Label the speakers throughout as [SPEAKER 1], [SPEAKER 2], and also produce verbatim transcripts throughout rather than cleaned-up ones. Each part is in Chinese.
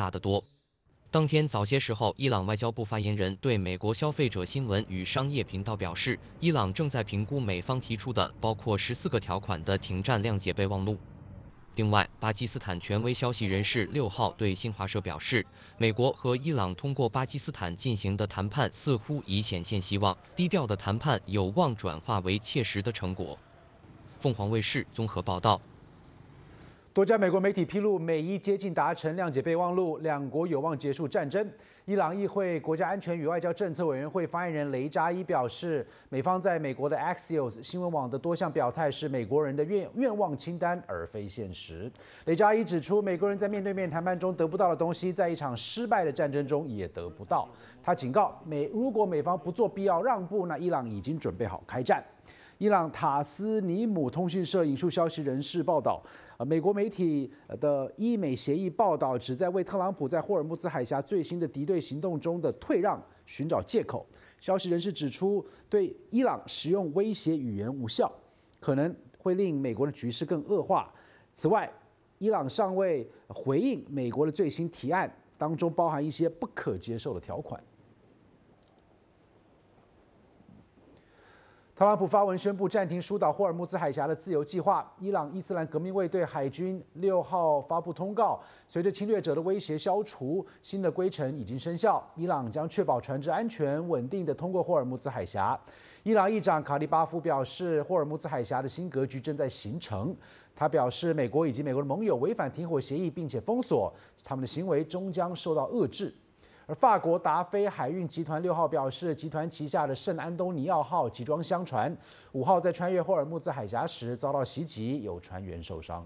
[SPEAKER 1] 大得多。当天早些时候，伊朗外交部发言人对美国消费者新闻与商业频道表示，伊朗正在评估美方提出的包括十四个条款的停战谅解备忘录。另外，巴基斯坦权威消息人士六号对新华社表示，美国和伊朗通过巴基斯坦进行的谈判似乎已显现希望，低调的谈判有望转化为切实的成果。凤凰卫视综合报道。
[SPEAKER 2] 多家美国媒体披露，美伊接近达成谅解备忘录，两国有望结束战争。伊朗议会国家安全与外交政策委员会发言人雷扎伊表示，美方在美国的 Axios 新闻网的多项表态是美国人的愿愿望清单，而非现实。雷扎伊指出，美国人在面对面谈判中得不到的东西，在一场失败的战争中也得不到。他警告，美如果美方不做必要让步，那伊朗已经准备好开战。伊朗塔斯尼姆通讯社引述消息人士报道，呃，美国媒体的伊美协议报道旨在为特朗普在霍尔木兹海峡最新的敌对行动中的退让寻找借口。消息人士指出，对伊朗使用威胁语言无效，可能会令美国的局势更恶化。此外，伊朗尚未回应美国的最新提案，当中包含一些不可接受的条款。特朗普发文宣布暂停疏导霍尔木兹海峡的自由计划。伊朗伊斯兰革命卫队海军六号发布通告，随着侵略者的威胁消除，新的规程已经生效。伊朗将确保船只安全稳定地通过霍尔木兹海峡。伊朗议长卡利巴夫表示，霍尔木兹海峡的新格局正在形成。他表示，美国以及美国的盟友违反停火协议，并且封锁他们的行为，终将受到遏制。而法国达菲海运集团六号表示，集团旗下的圣安东尼奥号集装箱船五号在穿越霍尔木兹海峡时遭到袭击，有船员受伤。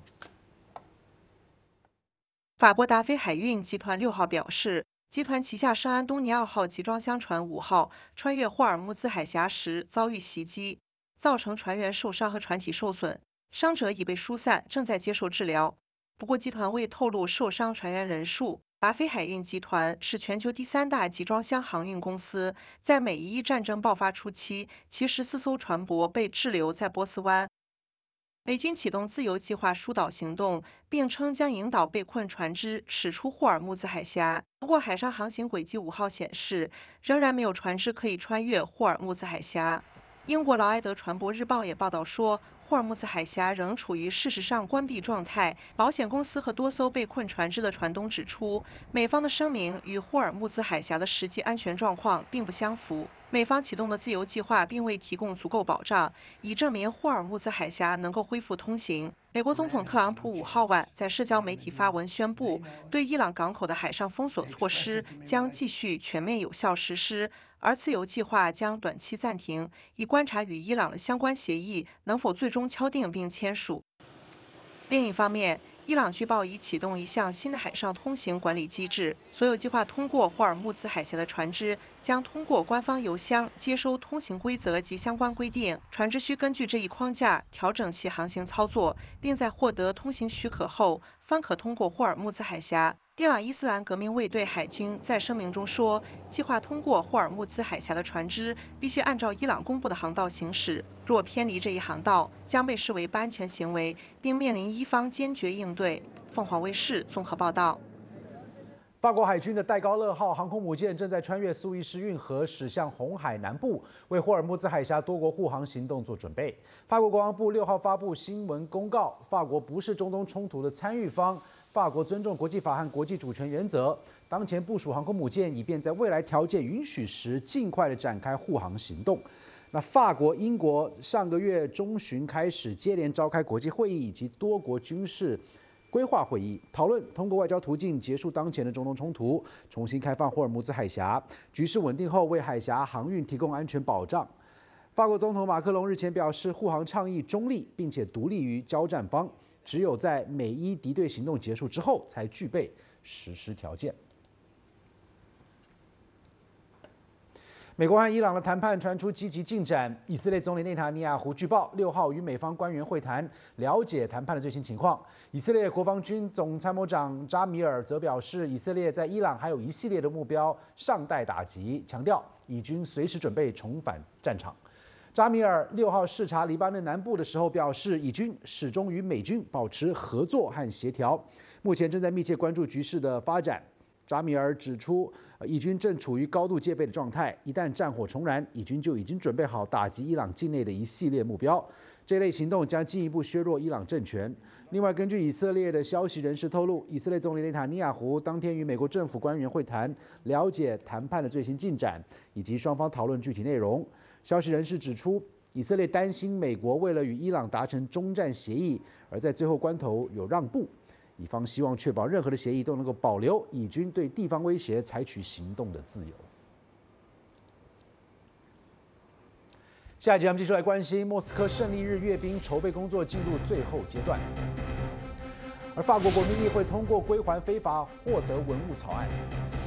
[SPEAKER 3] 法国达菲海运集团六号表示，集团旗下圣安东尼奥号集装箱船五号穿越霍尔木兹海峡时遭遇袭击，造成船员受伤和船体受损，伤者已被疏散，正在接受治疗。不过，集团未透露受伤船员人数。达菲海运集团是全球第三大集装箱航运公司，在美伊战争爆发初期，其十四艘船舶被滞留在波斯湾。美军启动自由计划疏导行动，并称将引导被困船只驶出霍尔木兹海峡。不过，海上航行轨迹五号显示，仍然没有船只可以穿越霍尔木兹海峡。英国劳埃德船舶日报也报道说，霍尔木兹海峡仍处于事实上关闭状态。保险公司和多艘被困船只的船东指出，美方的声明与霍尔木兹海峡的实际安全状况并不相符。美方启动的自由计划并未提供足够保障，以证明霍尔木兹海峡能够恢复通行。美国总统特朗普五号晚在社交媒体发文宣布，对伊朗港口的海上封锁措施将继续全面有效实施。而自由计划将短期暂停，以观察与伊朗的相关协议能否最终敲定并签署。另一方面，伊朗据报已启动一项新的海上通行管理机制，所有计划通过霍尔木兹海峡的船只将通过官方邮箱接收通行规则及相关规定，船只需根据这一框架调整其航行操作，并在获得通行许可后方可通过霍尔木兹海峡。伊朗伊斯兰革命卫队海军在声明中说，计划通过霍尔木兹海峡的船只必须按照伊朗公布的航道行驶，若偏离这一航道，将被视为不安全行为，并面临伊方坚决应对。凤凰卫视综合报道。
[SPEAKER 2] 法国海军的戴高乐号航空母舰正在穿越苏伊士运河，驶向红海南部，为霍尔木兹海峡多国护航行动做准备。法国国防部六号发布新闻公告，法国不是中东冲突的参与方。法国尊重国际法和国际主权原则，当前部署航空母舰，以便在未来条件允许时，尽快的展开护航行动。那法国、英国上个月中旬开始接连召开国际会议以及多国军事规划会议，讨论通过外交途径结束当前的中东冲突，重新开放霍尔木兹海峡，局势稳定后为海峡航运提供安全保障。法国总统马克龙日前表示，护航倡议中立，并且独立于交战方。只有在美伊敌对行动结束之后，才具备实施条件。美国和伊朗的谈判传出积极进展。以色列总理内塔尼亚胡据报，六号与美方官员会谈，了解谈判的最新情况。以色列国防军总参谋长扎米尔则表示，以色列在伊朗还有一系列的目标尚待打击，强调以军随时准备重返战场。扎米尔六号视察黎巴嫩南部的时候表示，以军始终与美军保持合作和协调，目前正在密切关注局势的发展。 扎米尔指出，以军正处于高度戒备的状态，一旦战火重燃，以军就已经准备好打击伊朗境内的一系列目标。这类行动将进一步削弱伊朗政权。另外，根据以色列的消息人士透露，以色列总理内塔尼亚胡当天与美国政府官员会谈，了解谈判的最新进展，以及双方讨论具体内容。消息人士指出，以色列担心美国为了与伊朗达成终战协议，而在最后关头有让步。以方希望确保任何的协议都能够保留以军对地方威胁采取行动的自由。下一节我们继续来关心莫斯科胜利日阅兵筹备工作进入最后阶段，而法国国民议会通过归还非法获得文物草案。